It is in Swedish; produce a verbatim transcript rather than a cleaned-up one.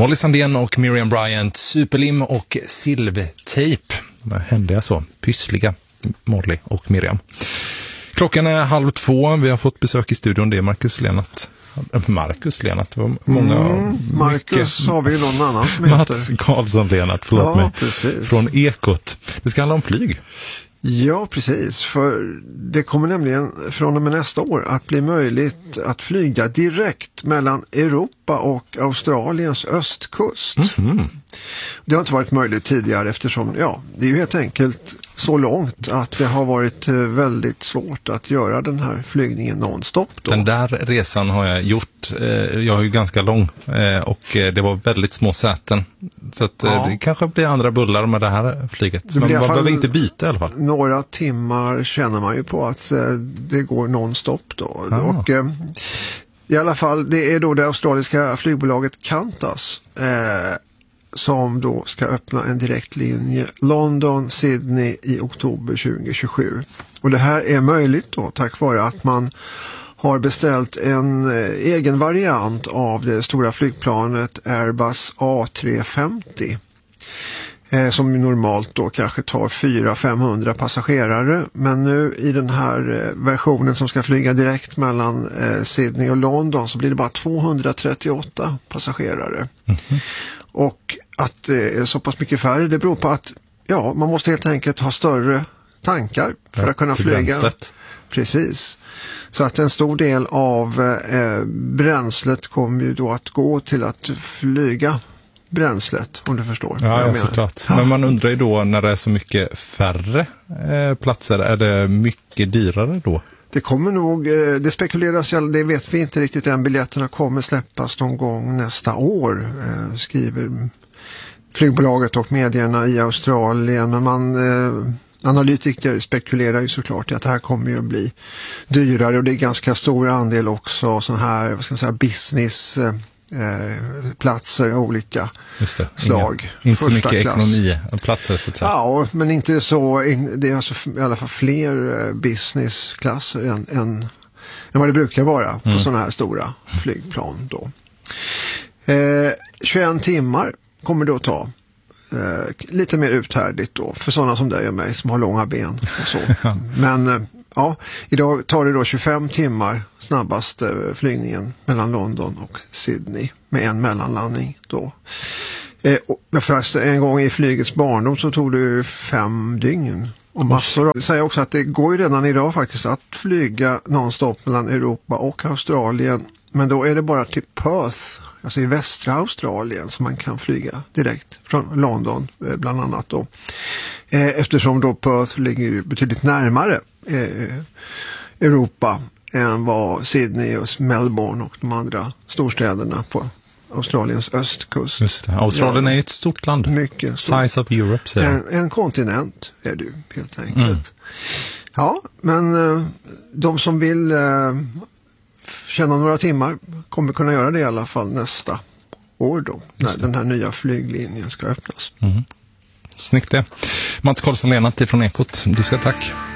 Molly Sandén och Miriam Bryant, superlim och silvertejp. De hände så, pyssliga Molly och Miriam. Klockan är halv två, vi har fått besök i studion, det är Marcus Lenat. Marcus Lenat, det var många... Mm, Marcus mycket, har vi ju någon annan som heter. Mats Karlsson Lenat, förlåt ja, mig. Precis. Från Ekot. Det ska handla om flyg. Ja, precis. För det kommer nämligen från och med nästa år att bli möjligt att flyga direkt mellan Europa och Australiens östkust. Mm-hmm. Det har inte varit möjligt tidigare eftersom, ja, det är ju helt enkelt så långt att det har varit väldigt svårt att göra den här flygningen nonstop då. Den där resan har jag gjort. Jag är ju ganska lång och det var väldigt små säten. Så att ja. Det kanske blir andra bullar med det här flyget. Det Men man behöver inte byta i alla fall. Några timmar känner man ju på att det går nonstop då. Ah. Och i alla fall, det är då det australiska flygbolaget Qantas eh, som då ska öppna en direktlinje London-Sydney i oktober tjugohundratjugosju. Och det här är möjligt då tack vare att man har beställt en eh, egen variant av det stora flygplanet Airbus A tre femtio eh, som normalt då kanske tar fyra till femhundra passagerare, men nu i den här eh, versionen som ska flyga direkt mellan eh, Sydney och London så blir det bara tvåhundratrettioåtta passagerare. Mm-hmm. Och att det är så pass mycket färre, det beror på att ja, man måste helt enkelt ha större tankar för ja, att kunna flyga. Bränslet. Precis. Så att en stor del av eh, bränslet kommer ju då att gå till att flyga bränslet, om du förstår. Ja, ja såklart. Ja. Men man undrar ju då när det är så mycket färre eh, platser, är det mycket dyrare då? Det kommer nog, eh, det spekuleras, det vet vi inte riktigt än, biljetterna kommer släppas någon gång nästa år, eh, skriver flygbolaget och medierna i Australien. Men man... Eh, Analytiker spekulerar ju såklart i att det här kommer ju att bli dyrare och det är ganska stor andel också sån här, vad ska man säga, business eh, platser av olika Just det. slag. Inga, inte så mycket ekonomiplatser så att säga. Ja, men inte så, det är alltså i alla fall fler businessklasser än, än, än vad det brukar vara på mm. sådana här stora flygplan då. Eh, tjugoen timmar kommer det att ta. Eh, lite mer uthärdigt då för sådana som dig och mig som har långa ben och så. Men eh, ja, idag tar det då tjugofem timmar snabbaste eh, flygningen mellan London och Sydney med en mellanlandning då. Eh, och förresten, en gång i flygets barndom så tog det fem dygn och massor. Jag säger också att det går ju redan idag faktiskt att flyga nonstop mellan Europa och Australien. Men då är det bara till Perth, alltså i västra Australien, som man kan flyga direkt från London bland annat då. Eftersom då Perth ligger ju betydligt närmare eh, Europa än vad Sydney och Melbourne och de andra storstäderna på Australiens östkust. Just det. Australien ja, är ett stort land. Mycket stort. Size of Europe. Så. En, en kontinent är det helt enkelt. Mm. Ja, men eh, de som vill... Eh, tjäna några timmar kommer kunna göra det i alla fall nästa år då, när den här nya flyglinjen ska öppnas. Mm. Snyggt det. Mats Karlsson Lenat från Ekot, du ska tack.